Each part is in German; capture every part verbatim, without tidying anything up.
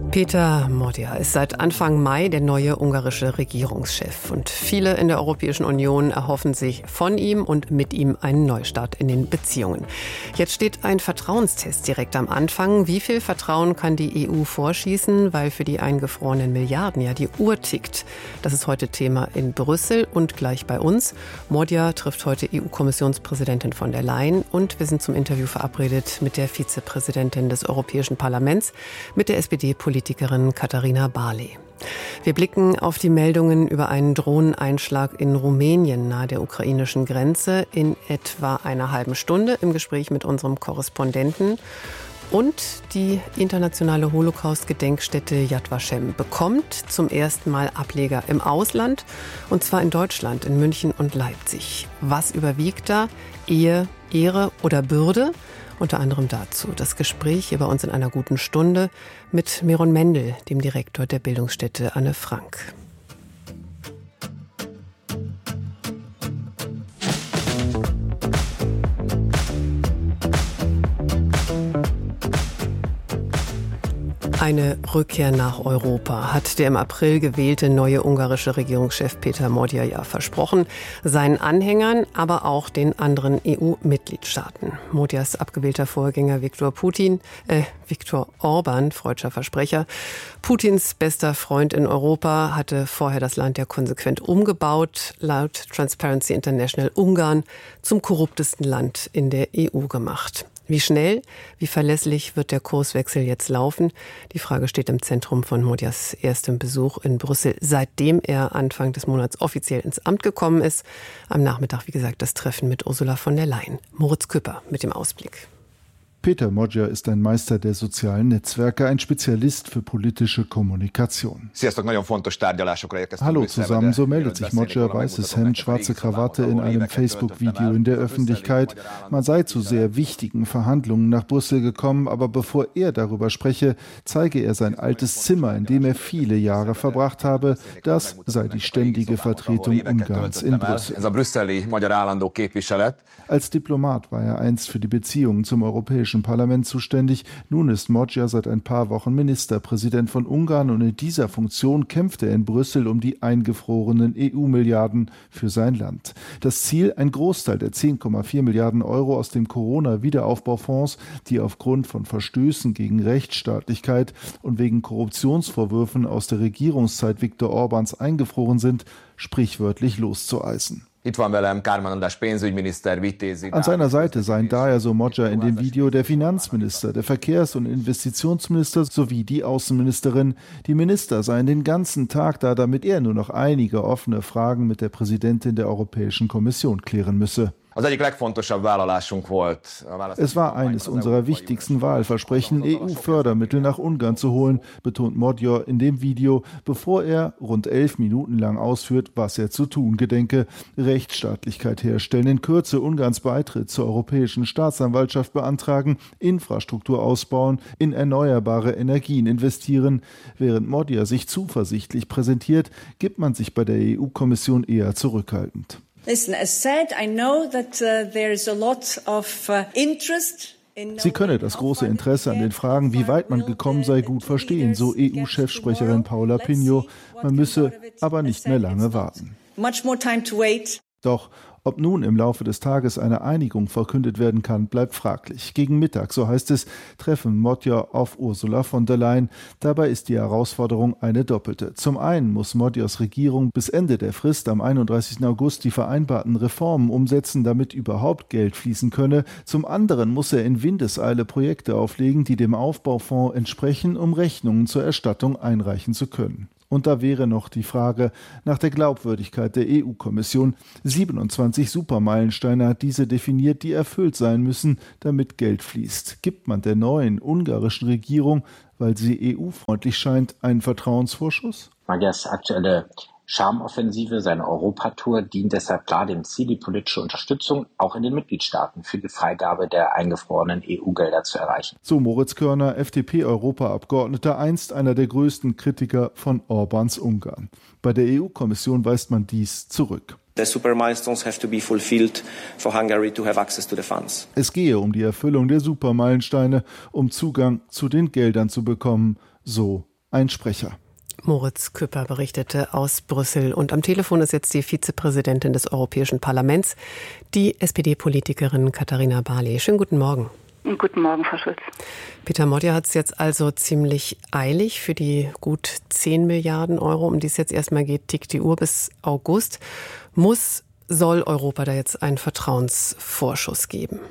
Peter Mordia ist seit Anfang Mai der neue ungarische Regierungschef. Und viele in der Europäischen Union erhoffen sich von ihm und mit ihm einen Neustart in den Beziehungen. Jetzt steht ein Vertrauenstest direkt am Anfang. Wie viel Vertrauen kann die E U vorschießen, weil für die eingefrorenen Milliarden ja die Uhr tickt? Das ist heute Thema in Brüssel und gleich bei uns. Mordia trifft heute E U-Kommissionspräsidentin von der Leyen und wir sind zum Interview verabredet mit der Vizepräsidentin des Europäischen Parlaments, mit der S P D-Politikerin Katharina Barley. Wir blicken auf die Meldungen über einen Drohneneinschlag in Rumänien nahe der ukrainischen Grenze in etwa einer halben Stunde im Gespräch mit unserem Korrespondenten. Und die internationale Holocaust-Gedenkstätte Yad Vashem bekommt zum ersten Mal Ableger im Ausland, und zwar in Deutschland, in München und Leipzig. Was überwiegt da? Ehe, Ehre oder Bürde? Unter anderem dazu das Gespräch hier bei uns in einer guten Stunde mit Meron Mendel, dem Direktor der Bildungsstätte Anne Frank. Eine Rückkehr nach Europa hat der im April gewählte neue ungarische Regierungschef Peter Mordia ja versprochen, seinen Anhängern, aber auch den anderen E U-Mitgliedstaaten. Mordias abgewählter Vorgänger Viktor Putin, äh, Viktor Orban, freudscher Versprecher, Putins bester Freund in Europa, hatte vorher das Land ja konsequent umgebaut, laut Transparency International Ungarn zum korruptesten Land in der E U gemacht. Wie schnell, wie verlässlich wird der Kurswechsel jetzt laufen? Die Frage steht im Zentrum von Mordias erstem Besuch in Brüssel, seitdem er Anfang des Monats offiziell ins Amt gekommen ist. Am Nachmittag, wie gesagt, das Treffen mit Ursula von der Leyen. Moritz Küpper mit dem Ausblick. Peter Mordia ist ein Meister der sozialen Netzwerke, ein Spezialist für politische Kommunikation. Hallo zusammen, so meldet sich Mordia, weißes Hemd, schwarze Krawatte in einem Facebook-Video in der Öffentlichkeit. Man sei zu sehr wichtigen Verhandlungen nach Brüssel gekommen, aber bevor er darüber spreche, zeige er sein altes Zimmer, in dem er viele Jahre verbracht habe. Das sei die ständige Vertretung Ungarns in Brüssel. Als Diplomat war er einst für die Beziehungen zum Europäischen Parlament zuständig. Nun ist Mordia seit ein paar Wochen Ministerpräsident von Ungarn und in dieser Funktion kämpft er in Brüssel um die eingefrorenen E U-Milliarden für sein Land. Das Ziel, ein Großteil der zehn Komma vier Milliarden Euro aus dem Corona-Wiederaufbaufonds, die aufgrund von Verstößen gegen Rechtsstaatlichkeit und wegen Korruptionsvorwürfen aus der Regierungszeit Viktor Orbáns eingefroren sind, sprichwörtlich loszueisen. An seiner Seite seien daher, so Mordia in dem Video, der Finanzminister, der Verkehrs- und Investitionsminister sowie die Außenministerin. Die Minister seien den ganzen Tag da, damit er nur noch einige offene Fragen mit der Präsidentin der Europäischen Kommission klären müsse. Es war eines unserer wichtigsten Wahlversprechen, E U-Fördermittel nach Ungarn zu holen, betont Mordia in dem Video, bevor er rund elf Minuten lang ausführt, was er zu tun gedenke. Rechtsstaatlichkeit herstellen, in Kürze Ungarns Beitritt zur Europäischen Staatsanwaltschaft beantragen, Infrastruktur ausbauen, in erneuerbare Energien investieren. Während Mordia sich zuversichtlich präsentiert, gibt man sich bei der E U-Kommission eher zurückhaltend. Listen, as said, I know that uh, there is a lot of uh, interest. Sie könne das große Interesse an den Fragen, wie weit man gekommen sei, gut verstehen, so E U-Chefsprecherin Paula Pinho. Man müsse aber nicht mehr lange warten. Doch ob nun im Laufe des Tages eine Einigung verkündet werden kann, bleibt fraglich. Gegen Mittag, so heißt es, treffen Mordia auf Ursula von der Leyen. Dabei ist die Herausforderung eine doppelte. Zum einen muss Mordias Regierung bis Ende der Frist am einunddreißigsten August die vereinbarten Reformen umsetzen, damit überhaupt Geld fließen könne. Zum anderen muss er in Windeseile Projekte auflegen, die dem Aufbaufonds entsprechen, um Rechnungen zur Erstattung einreichen zu können. Und da wäre noch die Frage nach der Glaubwürdigkeit der E U-Kommission. siebenundzwanzig Supermeilensteine hat diese definiert, die erfüllt sein müssen, damit Geld fließt. Gibt man der neuen ungarischen Regierung, weil sie E U-freundlich scheint, einen Vertrauensvorschuss? Mordias aktuelle Charmoffensive, seine Europatour, dient deshalb klar dem Ziel, die politische Unterstützung auch in den Mitgliedstaaten für die Freigabe der eingefrorenen E U-Gelder zu erreichen. So Moritz Körner, F D P-Europaabgeordneter, einst einer der größten Kritiker von Orbáns Ungarn. Bei der E U-Kommission weist man dies zurück. The super milestones have to be fulfilled for Hungary to have access to the funds. Es gehe um die Erfüllung der Supermeilensteine, um Zugang zu den Geldern zu bekommen, so ein Sprecher. Moritz Küpper berichtete aus Brüssel. Und am Telefon ist jetzt die Vizepräsidentin des Europäischen Parlaments, die S P D-Politikerin Katharina Barley. Schönen guten Morgen. Guten Morgen, Frau Schulz. Peter Modja hat es jetzt also ziemlich eilig. Für die gut zehn Milliarden Euro, um die es jetzt erstmal geht, tickt die Uhr bis August. Muss, soll Europa da jetzt einen Vertrauensvorschuss geben?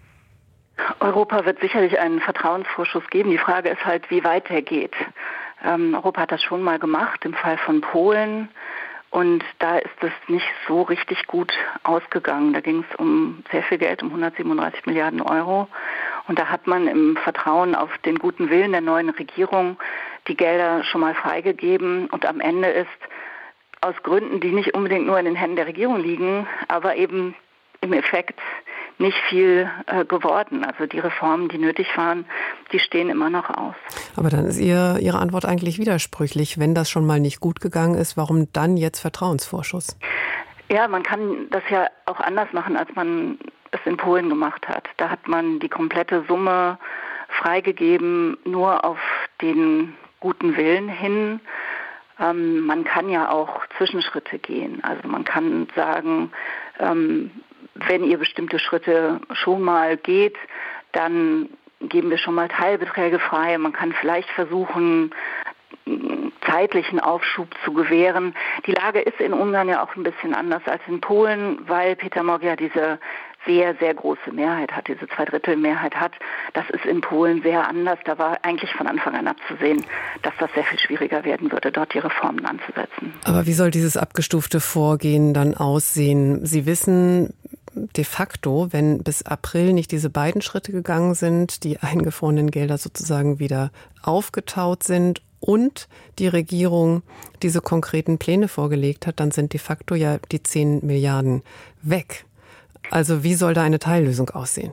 Europa wird sicherlich einen Vertrauensvorschuss geben. Die Frage ist halt, wie weit er geht. Ähm, Europa hat das schon mal gemacht, im Fall von Polen. Und da ist es nicht so richtig gut ausgegangen. Da ging es um sehr viel Geld, um hundertsiebenunddreißig Milliarden Euro. Und da hat man im Vertrauen auf den guten Willen der neuen Regierung die Gelder schon mal freigegeben. Und am Ende ist aus Gründen, die nicht unbedingt nur in den Händen der Regierung liegen, aber eben im Effekt nicht viel äh, geworden. Also die Reformen, die nötig waren, die stehen immer noch aus. Aber dann ist ihr, Ihre Antwort eigentlich widersprüchlich. Wenn das schon mal nicht gut gegangen ist, warum dann jetzt Vertrauensvorschuss? Ja, man kann das ja auch anders machen, als man es in Polen gemacht hat. Da hat man die komplette Summe freigegeben, nur auf den guten Willen hin. Ähm, man kann ja auch Zwischenschritte gehen. Also man kann sagen, ähm, wenn ihr bestimmte Schritte schon mal geht, dann geben wir schon mal Teilbeträge frei. Man kann vielleicht versuchen, zeitlichen Aufschub zu gewähren. Die Lage ist in Ungarn ja auch ein bisschen anders als in Polen, weil Peter Modja diese sehr, sehr große Mehrheit hat, diese Zweidrittelmehrheit hat. Das ist in Polen sehr anders. Da war eigentlich von Anfang an abzusehen, dass das sehr viel schwieriger werden würde, dort die Reformen anzusetzen. Aber wie soll dieses abgestufte Vorgehen dann aussehen? Sie wissen de facto, wenn bis April nicht diese beiden Schritte gegangen sind, die eingefrorenen Gelder sozusagen wieder aufgetaut sind und die Regierung diese konkreten Pläne vorgelegt hat, dann sind de facto ja die zehn Milliarden weg. Also wie soll da eine Teillösung aussehen?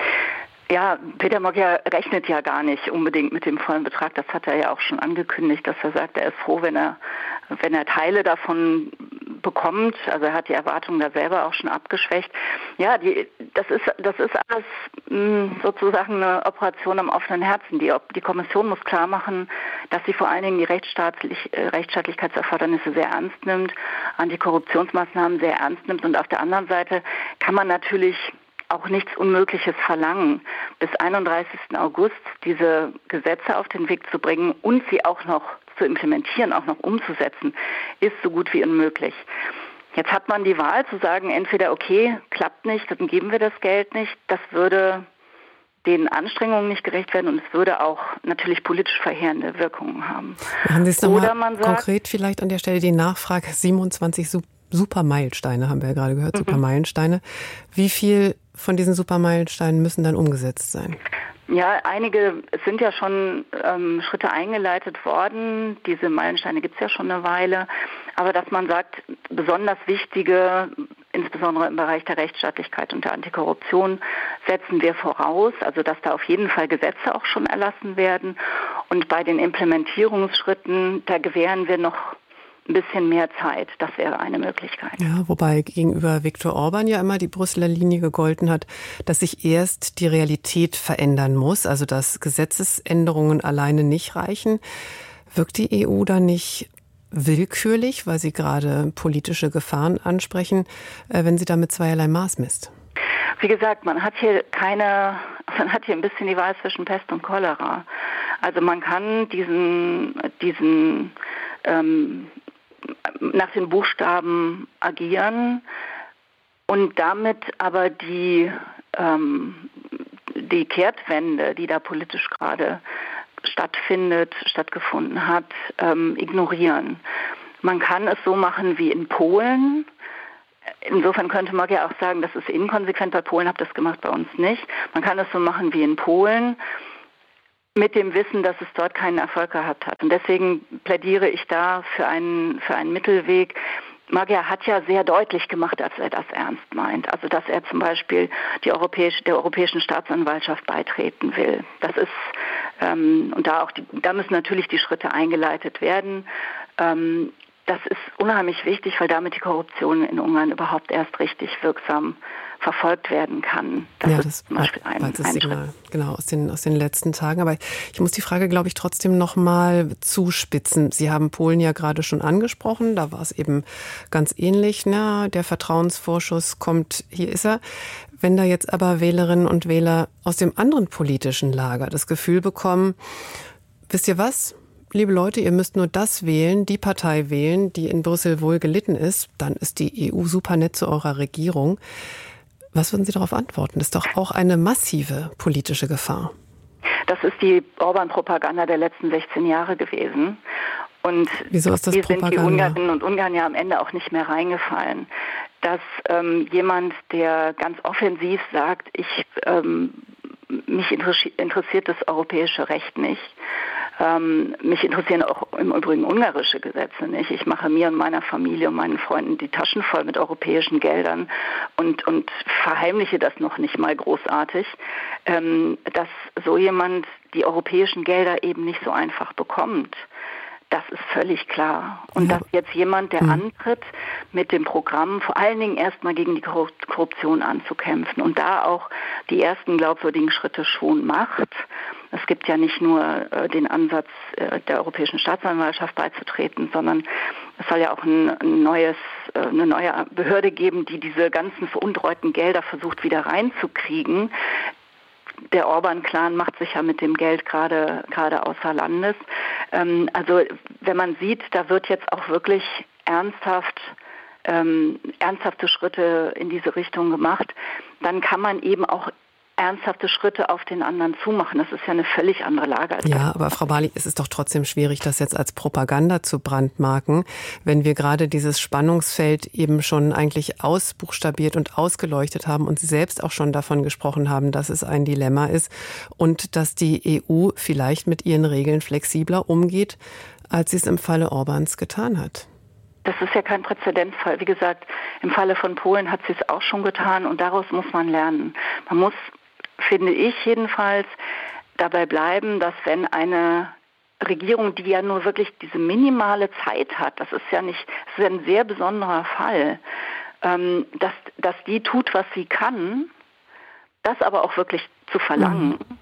Ja, Peter Modja rechnet ja gar nicht unbedingt mit dem vollen Betrag. Das hat er ja auch schon angekündigt, dass er sagt, er ist froh, wenn er, wenn er Teile davon bekommt. Also er hat die Erwartungen da selber auch schon abgeschwächt. Ja, die, das ist, das ist alles mh, sozusagen eine Operation am offenen Herzen. Die, die Kommission muss klar machen, dass sie vor allen Dingen die Rechtsstaatlich, äh, Rechtsstaatlichkeitserfordernisse sehr ernst nimmt, Antikorruptionsmaßnahmen sehr ernst nimmt. Und auf der anderen Seite kann man natürlich auch nichts Unmögliches verlangen, bis einunddreißigsten August diese Gesetze auf den Weg zu bringen und sie auch noch zu implementieren, auch noch umzusetzen, ist so gut wie unmöglich. Jetzt hat man die Wahl zu sagen, entweder okay, klappt nicht, dann geben wir das Geld nicht. Das würde den Anstrengungen nicht gerecht werden und es würde auch natürlich politisch verheerende Wirkungen haben. Machen Sie es nochmal konkret vielleicht an der Stelle die Nachfrage, siebenundzwanzig Supermeilensteine haben wir ja gerade gehört, mhm. Supermeilensteine. Wie viel von diesen Supermeilensteinen müssen dann umgesetzt sein? Ja, einige, es sind ja schon ähm, Schritte eingeleitet worden. Diese Meilensteine gibt es ja schon eine Weile. Aber dass man sagt, besonders wichtige, insbesondere im Bereich der Rechtsstaatlichkeit und der Antikorruption, setzen wir voraus. Also dass da auf jeden Fall Gesetze auch schon erlassen werden. Und bei den Implementierungsschritten, da gewähren wir noch ein bisschen mehr Zeit, das wäre eine Möglichkeit. Ja, wobei gegenüber Viktor Orban ja immer die Brüsseler Linie gegolten hat, dass sich erst die Realität verändern muss, also dass Gesetzesänderungen alleine nicht reichen. Wirkt die E U da nicht willkürlich, weil Sie gerade politische Gefahren ansprechen, wenn sie da mit zweierlei Maß misst? Wie gesagt, man hat hier keine, man hat hier ein bisschen die Wahl zwischen Pest und Cholera. Also man kann diesen, diesen ähm, nach den Buchstaben agieren und damit aber die, ähm, die Kehrtwende, die da politisch gerade stattfindet, stattgefunden hat, ähm, ignorieren. Man kann es so machen wie in Polen. Insofern könnte man ja auch sagen, das ist inkonsequent. Bei Polen habt das gemacht, bei uns nicht. Man kann es so machen wie in Polen, mit dem Wissen, dass es dort keinen Erfolg gehabt hat. Und deswegen plädiere ich da für einen, für einen Mittelweg. Modja hat ja sehr deutlich gemacht, dass er das ernst meint. Also dass er zum Beispiel die europäische, der Europäischen Staatsanwaltschaft beitreten will. Das ist ähm, und da auch die, da müssen natürlich die Schritte eingeleitet werden. Ähm, das ist unheimlich wichtig, weil damit die Korruption in Ungarn überhaupt erst richtig wirksam verfolgt werden kann. Das ja, ist das zum Beispiel ein, war das ein Signal, Schritt. Genau, aus den, aus den letzten Tagen. Aber ich muss die Frage, glaube ich, trotzdem noch mal zuspitzen. Sie haben Polen ja gerade schon angesprochen. Da war es eben ganz ähnlich. Na, der Vertrauensvorschuss kommt, hier ist er. Wenn da jetzt aber Wählerinnen und Wähler aus dem anderen politischen Lager das Gefühl bekommen, wisst ihr was? Liebe Leute, ihr müsst nur das wählen, die Partei wählen, die in Brüssel wohl gelitten ist, dann ist die E U super nett zu eurer Regierung. Was würden Sie darauf antworten? Das ist doch auch eine massive politische Gefahr. Das ist die Orban-Propaganda der letzten sechzehn Jahre gewesen. Und wieso ist das hier Propaganda? sind die Ungarinnen und Ungarn ja am Ende auch nicht mehr reingefallen. Dass ähm, jemand, der ganz offensiv sagt, ich ähm, mich interessiert das europäische Recht nicht, Ähm, mich interessieren auch im Übrigen ungarische Gesetze nicht. Ich mache mir und meiner Familie und meinen Freunden die Taschen voll mit europäischen Geldern und, und verheimliche das noch nicht mal großartig, ähm, dass so jemand die europäischen Gelder eben nicht so einfach bekommt. Das ist völlig klar. Und ja. dass jetzt jemand, der mhm. antritt, mit dem Programm vor allen Dingen erstmal gegen die Korruption anzukämpfen und da auch die ersten glaubwürdigen Schritte schon macht. Es gibt ja nicht nur äh, den Ansatz, äh, der Europäischen Staatsanwaltschaft beizutreten, sondern es soll ja auch ein, ein neues, äh, eine neue Behörde geben, die diese ganzen veruntreuten Gelder versucht wieder reinzukriegen. Der Orban-Clan macht sich ja mit dem Geld gerade gerade außer Landes. Ähm, also wenn man sieht, da wird jetzt auch wirklich ernsthaft ähm, ernsthafte Schritte in diese Richtung gemacht, dann kann man eben auch ernsthafte Schritte auf den anderen zumachen. Das ist ja eine völlig andere Lage. Als ja, aber Frau Barley, es ist doch trotzdem schwierig, das jetzt als Propaganda zu brandmarken, wenn wir gerade dieses Spannungsfeld eben schon eigentlich ausbuchstabiert und ausgeleuchtet haben und Sie selbst auch schon davon gesprochen haben, dass es ein Dilemma ist und dass die E U vielleicht mit ihren Regeln flexibler umgeht, als sie es im Falle Orbans getan hat. Das ist ja kein Präzedenzfall. Wie gesagt, im Falle von Polen hat sie es auch schon getan und daraus muss man lernen. Man muss, finde ich jedenfalls, dabei bleiben, dass wenn eine Regierung, die ja nur wirklich diese minimale Zeit hat, das ist ja nicht, das ist ein sehr besonderer Fall, ähm, dass, dass die tut, was sie kann, das aber auch wirklich zu verlangen. Mhm.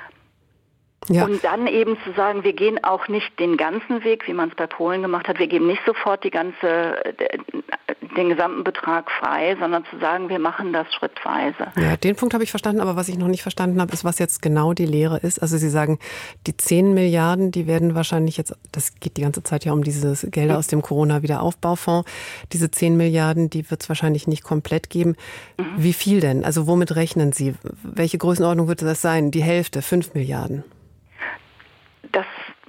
Ja. Und dann eben zu sagen, wir gehen auch nicht den ganzen Weg, wie man es bei Polen gemacht hat. Wir geben nicht sofort die ganze, den gesamten Betrag frei, sondern zu sagen, wir machen das schrittweise. Ja, den Punkt habe ich verstanden. Aber was ich noch nicht verstanden habe, ist, was jetzt genau die Lehre ist. Also Sie sagen, die zehn Milliarden, die werden wahrscheinlich jetzt, das geht die ganze Zeit ja um diese Gelder aus dem Corona-Wiederaufbaufonds. Diese zehn Milliarden, die wird es wahrscheinlich nicht komplett geben. Mhm. Wie viel denn? Also womit rechnen Sie? Welche Größenordnung wird das sein? Die Hälfte, fünf Milliarden? Das,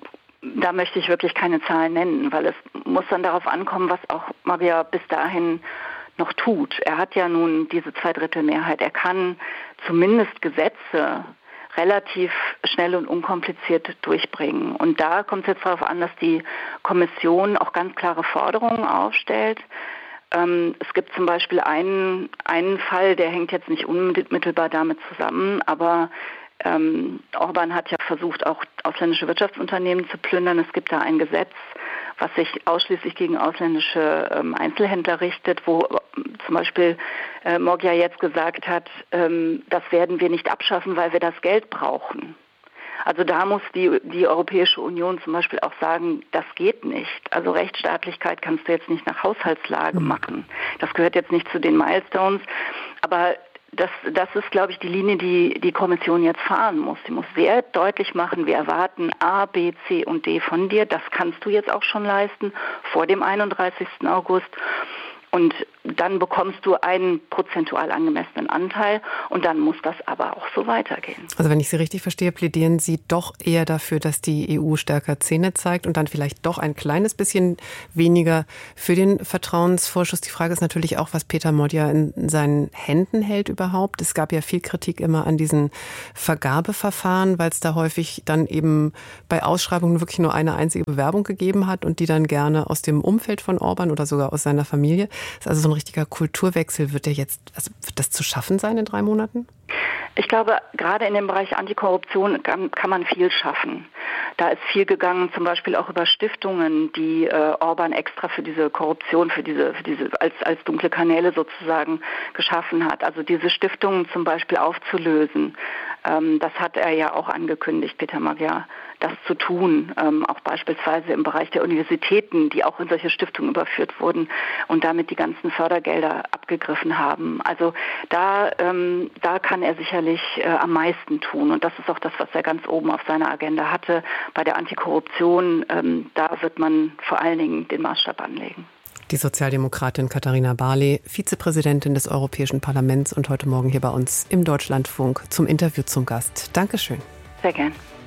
da möchte ich wirklich keine Zahlen nennen, weil es muss dann darauf ankommen, was auch Maria bis dahin noch tut. Er hat ja nun diese Zweidrittelmehrheit. Er kann zumindest Gesetze relativ schnell und unkompliziert durchbringen. Und da kommt es jetzt darauf an, dass die Kommission auch ganz klare Forderungen aufstellt. Ähm, es gibt zum Beispiel einen, einen Fall, der hängt jetzt nicht unmittelbar damit zusammen, aber Ähm, Orban hat ja versucht, auch ausländische Wirtschaftsunternehmen zu plündern. Es gibt da ein Gesetz, was sich ausschließlich gegen ausländische ähm, Einzelhändler richtet, wo äh, zum Beispiel äh, Moggia jetzt gesagt hat, ähm, das werden wir nicht abschaffen, weil wir das Geld brauchen. Also da muss die, die Europäische Union zum Beispiel auch sagen, das geht nicht. Also Rechtsstaatlichkeit kannst du jetzt nicht nach Haushaltslage machen. Das gehört jetzt nicht zu den Milestones, aber Das, das ist, glaube ich, die Linie, die die Kommission jetzt fahren muss. Sie muss sehr deutlich machen, wir erwarten A, B, C und D von dir. Das kannst du jetzt auch schon leisten vor dem einunddreißigsten August. Und dann bekommst du einen prozentual angemessenen Anteil und dann muss das aber auch so weitergehen. Also wenn ich Sie richtig verstehe, plädieren Sie doch eher dafür, dass die E U stärker Zähne zeigt und dann vielleicht doch ein kleines bisschen weniger für den Vertrauensvorschuss. Die Frage ist natürlich auch, was Peter Moggia in seinen Händen hält überhaupt. Es gab ja viel Kritik immer an diesen Vergabeverfahren, weil es da häufig dann eben bei Ausschreibungen wirklich nur eine einzige Bewerbung gegeben hat und die dann gerne aus dem Umfeld von Orban oder sogar aus seiner Familie. Das ist also so ein richtiger Kulturwechsel. Wird der jetzt, also wird das zu schaffen sein in drei Monaten? Ich glaube, gerade in dem Bereich Antikorruption kann, kann man viel schaffen. Da ist viel gegangen, zum Beispiel auch über Stiftungen, die äh, Orban extra für diese Korruption, für diese, für diese als, als dunkle Kanäle sozusagen geschaffen hat. Also diese Stiftungen zum Beispiel aufzulösen, ähm, das hat er ja auch angekündigt, Peter Magyar, das zu tun, ähm, auch beispielsweise im Bereich der Universitäten, die auch in solche Stiftungen überführt wurden und damit die ganzen Fördergelder abgegriffen haben. Also da, ähm, da kann er sicherlich äh, am meisten tun und das ist auch das, was er ganz oben auf seiner Agenda hatte. Bei der Antikorruption, ähm, da wird man vor allen Dingen den Maßstab anlegen. Die Sozialdemokratin Katharina Barley, Vizepräsidentin des Europäischen Parlaments und heute Morgen hier bei uns im Deutschlandfunk zum Interview zum Gast. Dankeschön. Sehr gern.